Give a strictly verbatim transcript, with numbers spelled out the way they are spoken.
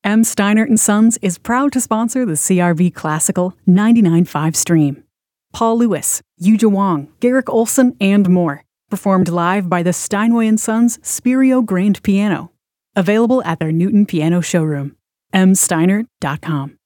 M. Steinert and Sons is proud to sponsor the C R V Classical ninety-nine point five stream. Paul Lewis, Yuja Wong, Garrick Olson, and more. Performed live by the Steinway and Sons Spirio Grand Piano. Available at their Newton Piano showroom. m steinert dot com.